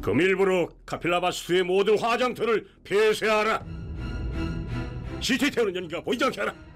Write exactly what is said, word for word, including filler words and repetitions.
금일부로 카필라바스투의 모든 화장터를 폐쇄하라. 시티 태우는 연기가 보이지 않게 하라.